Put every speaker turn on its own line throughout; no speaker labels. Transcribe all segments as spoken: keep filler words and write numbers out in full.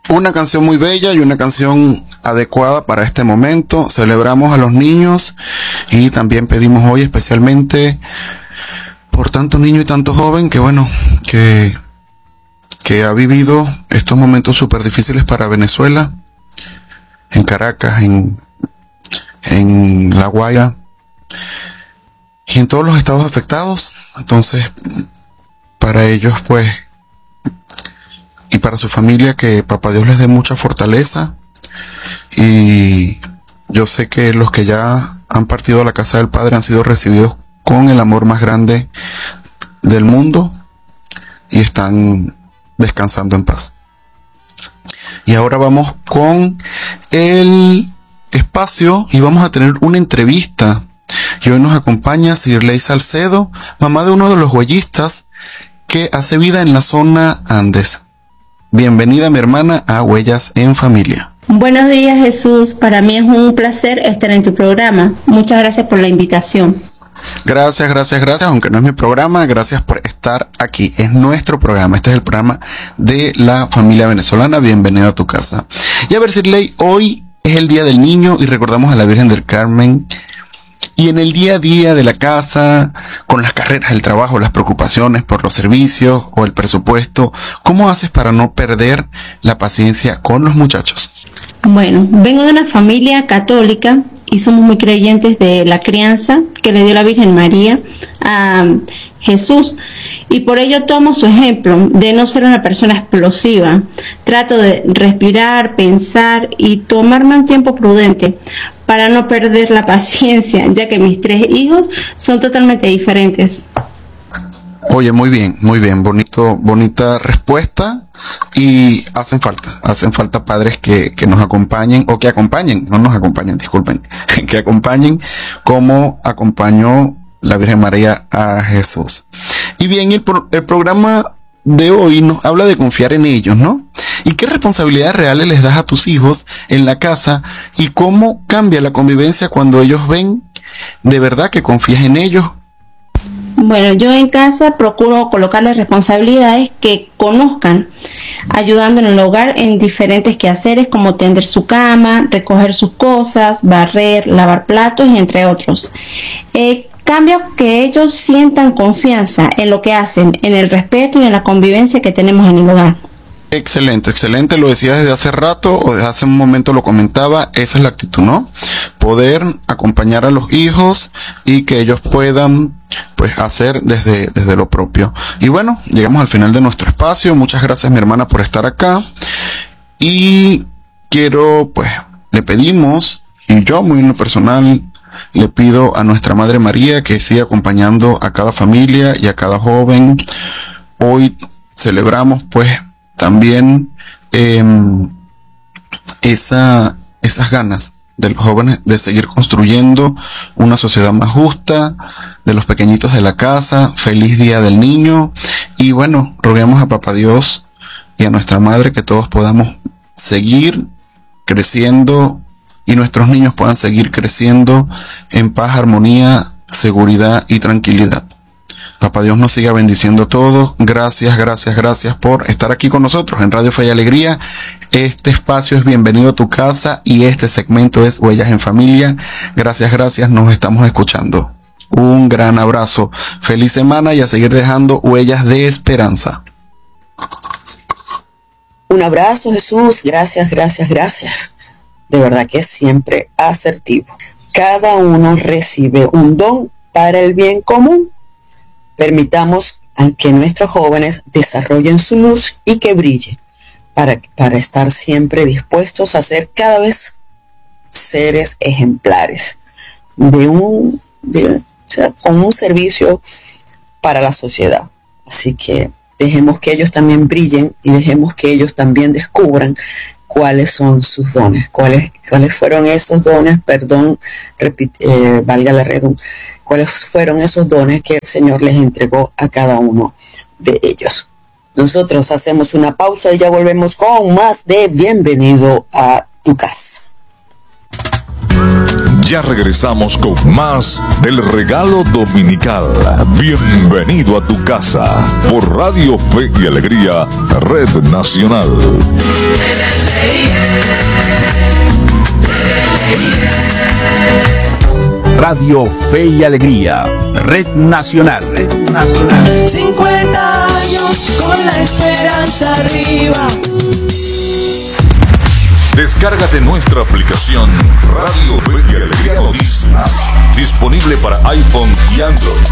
Una canción muy bella y una canción adecuada para este momento. Celebramos a los niños y también pedimos hoy especialmente por tanto niño y tanto joven que bueno, que, que ha vivido estos momentos súper difíciles para Venezuela, en Caracas, en, en La Guaira y en todos los estados afectados. Entonces, para ellos pues, y para su familia, que Papá Dios les dé mucha fortaleza. Y yo sé que los que ya han partido a la casa del Padre han sido recibidos con el amor más grande del mundo y están descansando en paz. Y ahora vamos con el espacio y vamos a tener una entrevista. Y hoy nos acompaña Sirley Salcedo, mamá de uno de los huellistas que hace vida en la zona Andes. Bienvenida, mi hermana, a Huellas en Familia.
Buenos días, Jesús. Para mí es un placer estar en tu programa. Muchas gracias por la invitación.
Gracias, gracias, gracias. Aunque no es mi programa, gracias por estar aquí. Es nuestro programa. Este es el programa de la familia venezolana. Bienvenido a tu casa. Y a ver, Sirley, hoy es el Día del Niño y recordamos a la Virgen del Carmen. Y en el día a día de la casa, con las carreras, el trabajo, las preocupaciones por los servicios o el presupuesto, ¿cómo haces para no perder la paciencia con los muchachos?
Bueno, vengo de una familia católica y somos muy creyentes de la crianza que le dio la Virgen María a Jesús, y por ello tomo su ejemplo de no ser una persona explosiva. Trato de respirar, pensar y tomarme un tiempo prudente para no perder la paciencia, ya que mis tres hijos son totalmente diferentes.
Oye, muy bien, muy bien, bonito, bonita respuesta. Y hacen falta, hacen falta padres que, que nos acompañen, o que acompañen, no nos acompañen, disculpen, que acompañen como acompañó la Virgen María a Jesús. Y bien, el, pro, el programa de hoy nos habla de confiar en ellos, ¿no? ¿Y qué responsabilidades reales les das a tus hijos en la casa? ¿Y cómo cambia la convivencia cuando ellos ven de verdad que confías en ellos?
Bueno, yo en casa procuro colocarles responsabilidades que conozcan, ayudando en el hogar en diferentes quehaceres como tender su cama, recoger sus cosas, barrer, lavar platos y entre otros. Eh, cambio que ellos sientan confianza en lo que hacen, en el respeto y en la convivencia que tenemos en el hogar.
Excelente, excelente, lo decía desde hace rato o desde hace un momento lo comentaba, esa es la actitud, ¿no? Poder acompañar a los hijos y que ellos puedan pues hacer desde, desde lo propio. Y bueno, llegamos al final de nuestro espacio. Muchas gracias, mi hermana, por estar acá. Y quiero, pues, le pedimos, y yo muy en lo personal, le pido a nuestra Madre María que siga acompañando a cada familia y a cada joven. Hoy celebramos, pues, también eh, esa, esas ganas de los jóvenes de seguir construyendo una sociedad más justa, de los pequeñitos de la casa. Feliz Día del Niño. Y bueno, roguemos a Papá Dios y a nuestra Madre que todos podamos seguir creciendo y nuestros niños puedan seguir creciendo en paz, armonía, seguridad y tranquilidad. Papá Dios nos siga bendiciendo a todos. Gracias, gracias, gracias por estar aquí con nosotros en Radio Fe y Alegría. Este espacio es Bienvenido a tu casa y este segmento es Huellas en Familia. Gracias, gracias, nos estamos escuchando. Un gran abrazo, feliz semana y a seguir dejando huellas de esperanza.
Un abrazo, Jesús, gracias, gracias, gracias. De verdad que es siempre asertivo. Cada uno recibe un don para el bien común. Permitamos a que nuestros jóvenes desarrollen su luz y que brille para, para estar siempre dispuestos a ser cada vez seres ejemplares de un, de, o sea, con un servicio para la sociedad. Así que dejemos que ellos también brillen y dejemos que ellos también descubran cuáles son sus dones, cuáles, cuáles fueron esos dones, perdón, repite, eh, valga la redundancia, cuáles fueron esos dones que el Señor les entregó a cada uno de ellos. Nosotros hacemos una pausa y ya volvemos con más de Bienvenido a tu casa.
Ya regresamos con más del regalo dominical. Bienvenido a tu casa por Radio Fe y Alegría, Red Nacional.
Radio Fe y Alegría, Red Nacional. Red Nacional.
cincuenta años con la esperanza arriba.
Descárgate nuestra aplicación Radio Fe y Alegría Noticias, disponible para iPhone y Android.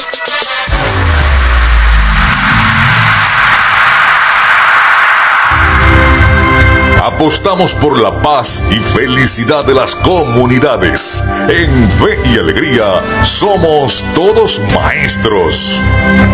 Apostamos por la paz y felicidad de las comunidades. En Fe y Alegría somos todos maestros.